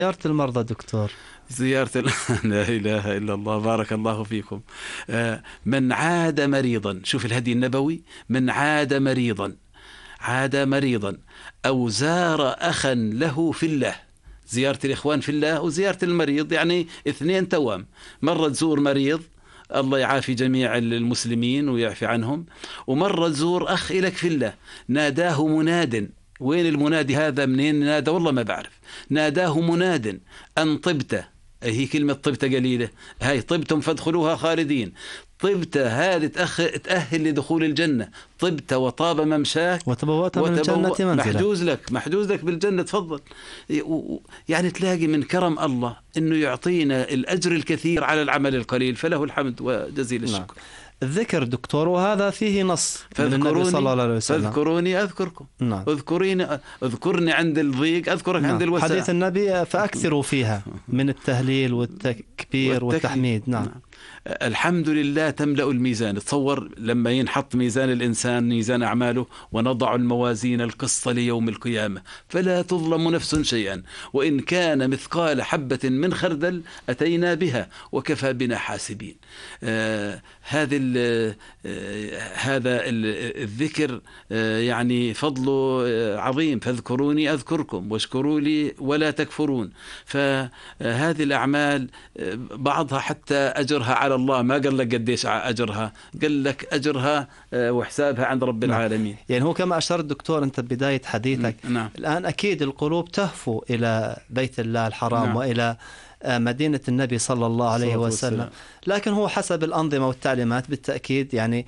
زيارة المرضى دكتور. زيارة لا إله إلا الله، بارك الله فيكم. من عاد مريضا، شوف الهدي النبوي، من عاد مريضا أو زار أخا له في الله. زيارة الإخوان في الله وزيارة المريض يعني اثنين توام. مرة تزور مريض الله يعافي جميع المسلمين ويعفي عنهم، ومرة تزور أخ إلك في الله. ناداه مناد، وين المنادي هذا؟ منين نادى؟ والله ما بعرف. ناداه مناد أن طبت، هي كلمة طبت قليلة، هاي طبتم فادخلوها خالدين. طبت هذه تأهل لدخول الجنة. طبت وطاب ممشاك وتبوأت من الجنة منزلا. محجوز لك بالجنة، تفضل. يعني تلاقي من كرم الله أنه يعطينا الأجر الكثير على العمل القليل، فله الحمد وجزيل الشكر. الذكر دكتور، وهذا فيه نص من النبي صلى الله عليه وسلم: فاذكروني أذكركم. نعم. اذكرني عند الضيق أذكرك. نعم. عند الوسع. حديث النبي: فأكثروا فيها من التهليل والتكبير والتحميد. نعم. الحمد لله تملأ الميزان. تصور لما ينحط ميزان الإنسان، ميزان أعماله: ونضع الموازين القسط ليوم القيامة فلا تظلم نفس شيئا وإن كان مثقال حبة من خردل أتينا بها وكفى بنا حاسبين. هذا الذكر يعني فضله عظيم. فاذكروني أذكركم واشكروا لي ولا تكفرون. فهذه الأعمال بعضها حتى أجرها على الله ما قال لك قديش أجرها، قال لك أجرها وحسابها عند رب العالمين. يعني هو كما أشرت دكتور أنت بداية حديثك. نعم. الآن أكيد القلوب تهفو إلى بيت الله الحرام. نعم. وإلى مدينة النبي صلى الله عليه وسلم. لكن هو حسب الأنظمة والتعليمات بالتأكيد يعني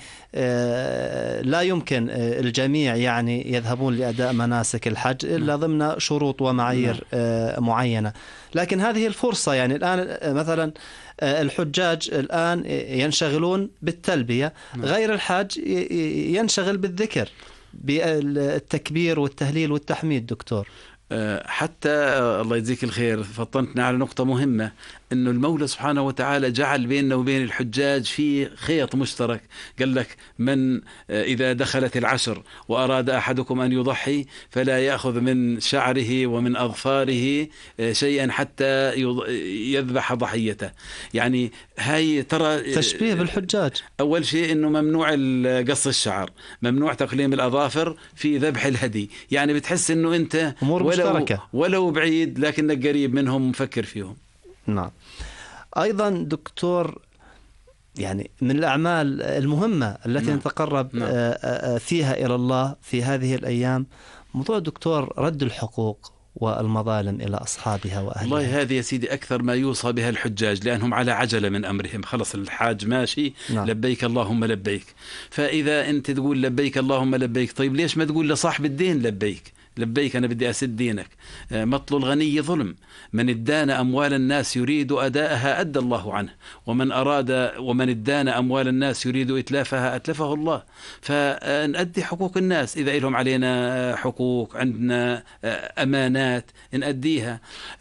لا يمكن الجميع يعني يذهبون لأداء مناسك الحج إلا ضمن شروط ومعايير معينة. لكن هذه الفرصة يعني الآن مثلا الحجاج الآن ينشغلون بالتلبية، غير الحاج ينشغل بالذكر، بالتكبير والتهليل والتحميد دكتور. حتى الله يجزيك الخير فطنتنا على نقطة مهمة، أنه المولى سبحانه وتعالى جعل بيننا وبين الحجاج في خيط مشترك. قال لك: من إذا دخلت العشر وأراد أحدكم أن يضحي فلا يأخذ من شعره ومن أظفاره شيئا حتى يذبح ضحيته. يعني هاي ترى تشبيه بالحجاج. أول شيء أنه ممنوع قص الشعر، ممنوع تقليم الأظافر في ذبح الهدي. يعني بتحس أنه أنت ولو بعيد لكنك قريب منهم مفكر فيهم. نعم. أيضا دكتور يعني من الأعمال المهمة التي نتقرب فيها إلى الله في هذه الأيام موضوع دكتور رد الحقوق والمظالم إلى أصحابها وأهلها. والله هذه يا سيدي أكثر ما يوصى بها الحجاج، لأنهم على عجلة من أمرهم. خلص الحاج ماشي. نعم. لبيك اللهم لبيك. فإذا أنت تقول لبيك اللهم لبيك، طيب ليش ما تقول لصاحب الدين لبيك أنا بدي أسد دينك؟ مطل الغني ظلم، من ادان أموال الناس يريد أداءها أدى الله عنه، ومن ادان أموال الناس يريد إتلافها أتلفه الله. فنأدي حقوق الناس، إذا لهم علينا حقوق، عندنا أمانات نأديها.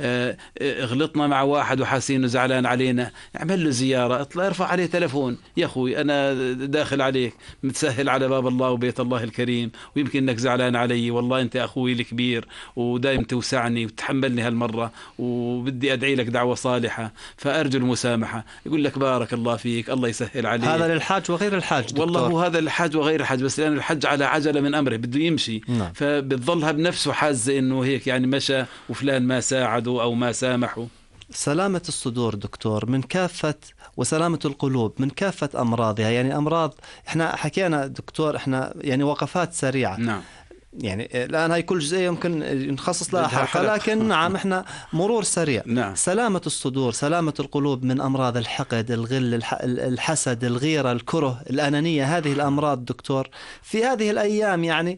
غلطنا مع واحد وحاسين زعلان علينا، اعمل له زيارة، اطلع ارفع عليه تلفون: يا أخوي أنا داخل عليك، متسهل على باب الله وبيت الله الكريم، ويمكن أنك زعلان علي، والله أنت أخوي الكبير ودائم توسعني وتحملني هالمرة، وبدي أدعي لك دعوة صالحة، فأرجو المسامحة. يقول لك: بارك الله فيك، الله يسهل عليك. هذا للحاج وغير الحاج دكتور. والله هو هذا الحاج وغير الحاج، بس لأن الحج على عجلة من أمره بده يمشي. نعم. فبتظلها بنفسه حازة إنه هيك يعني مشى وفلان ما ساعده أو ما سامحه. سلامة الصدور دكتور من كافة، وسلامة القلوب من كافة أمراضها. يعني أمراض إحنا حكينا دكتور، إحنا يعني وقفات سريعة. نعم. يعني الآن هاي كل جزئية يمكن نخصص لها حلقة، لكن نعم إحنا مرور سريع. نعم. سلامة الصدور، سلامة القلوب من أمراض الحقد، الغل، الحسد، الغيرة، الكره، الأنانية. هذه الأمراض دكتور في هذه الأيام يعني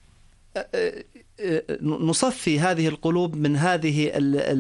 نصفي هذه القلوب من هذه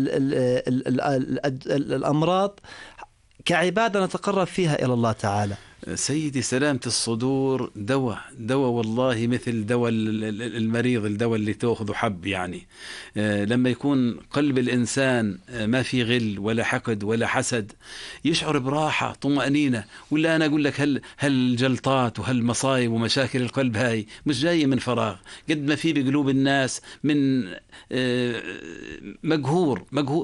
الأمراض كعبادة نتقرب فيها إلى الله تعالى. سيدي سلامة الصدور دواء والله، مثل دواء المريض، الدواء اللي تأخذه حب. يعني لما يكون قلب الإنسان ما في غل ولا حقد ولا حسد، يشعر براحة طمأنينة. ولا أنا أقول لك هالجلطات وهالمصايب ومشاكل القلب هاي مش جاية من فراغ، قد ما في بقلوب الناس من مقهور